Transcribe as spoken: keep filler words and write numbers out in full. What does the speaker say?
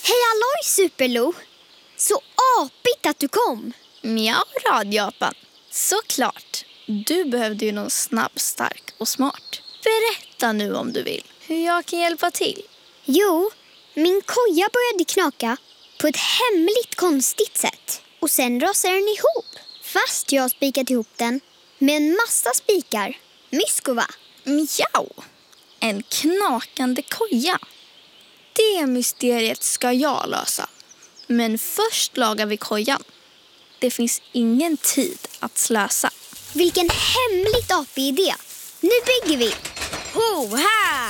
Hej halloj Superlo! Så apigt att du kom. Mjau, radioapan. Såklart. Du behövde ju någon snabb, stark och smart. Berätta nu om du vill hur jag kan hjälpa till. Jo, min koja började knaka på ett hemligt konstigt sätt. Och sen rasade den ihop. Fast jag har spikat ihop den med en massa spikar. Myskova. Mjau. En knakande koja. Det mysteriet ska jag lösa. Men först lagar vi kojan. Det finns ingen tid att slösa. Vilken hemligt apig idé. Nu bygger vi. Ho, här!